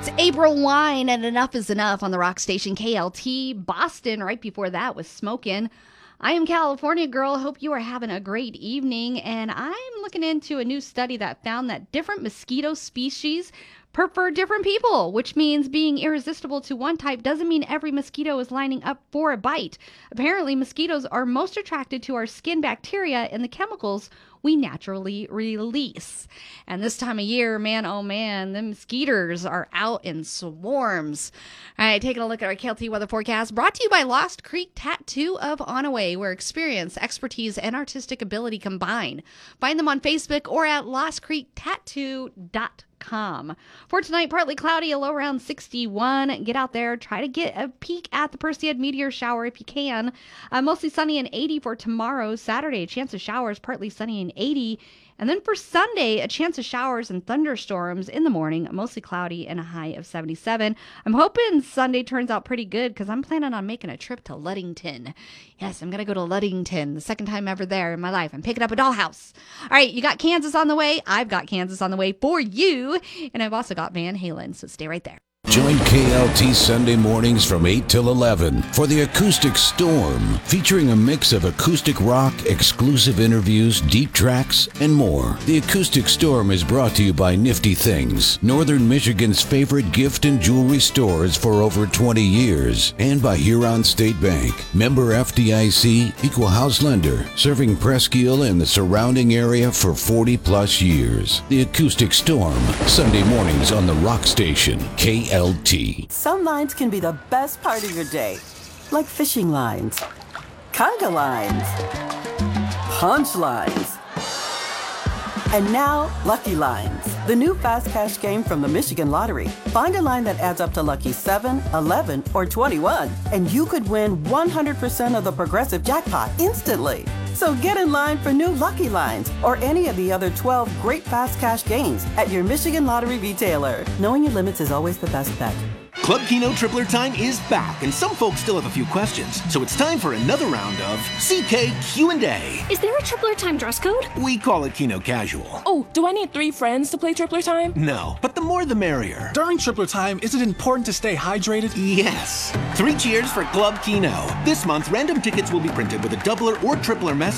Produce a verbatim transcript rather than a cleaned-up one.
April Wine and Enough is Enough on the rock station K L T. Boston right before that was Smokin'. I am California Girl. Hope you are having a great evening. And I'm looking into a new study that found that different mosquito species prefer different people, which means being irresistible to one type doesn't mean every mosquito is lining up for a bite. Apparently, mosquitoes are most attracted to our skin bacteria and the chemicals we naturally release. And this time of year, man, oh man, the mosquitoes are out in swarms. All right, taking a look at our K L T weather forecast, brought to you by Lost Creek Tattoo of Onaway, where experience, expertise, and artistic ability combine. Find them on Facebook or at lost creek tattoo dot com. For tonight, partly cloudy, a low around sixty-one. Get out there, try to get a peek at the Perseid meteor shower if you can. Uh, mostly sunny and eighty for tomorrow, Saturday. A chance of showers, partly sunny and eighty. And then for Sunday, a chance of showers and thunderstorms in the morning, mostly cloudy and a high of seventy-seven. I'm hoping Sunday turns out pretty good because I'm planning on making a trip to Ludington. Yes, I'm going to go to Ludington, the second time ever there in my life. I'm picking up a dollhouse. All right, you got Kansas on the way. I've got Kansas on the way for you. And I've also got Van Halen, so stay right there. Join K L T Sunday mornings from eight till eleven for the Acoustic Storm, featuring a mix of acoustic rock, exclusive interviews, deep tracks, and more. The Acoustic Storm is brought to you by Nifty Things, Northern Michigan's favorite gift and jewelry stores for over twenty years, and by Huron State Bank, member F D I C, equal house lender, serving Presque Isle and the surrounding area for forty plus years. The Acoustic Storm, Sunday mornings on the rock station, K L T. Some lines can be the best part of your day, like fishing lines, conga lines, punch lines, and now Lucky Lines, the new fast cash game from the Michigan Lottery. Find a line that adds up to lucky seven, eleven, or twenty-one, and you could win one hundred percent of the progressive jackpot instantly. So get in line for new Lucky Lines or any of the other twelve great fast cash games at your Michigan Lottery retailer. Knowing your limits is always the best bet. Club Keno Tripler Time is back, and some folks still have a few questions. So it's time for another round of C K Q and A. Is there a Tripler Time dress code? We call it Keno Casual. Oh, do I need three friends to play Tripler Time? No, but the more the merrier. During Tripler Time, is it important to stay hydrated? Yes. Three cheers for Club Keno. This month, random tickets will be printed with a doubler or tripler message.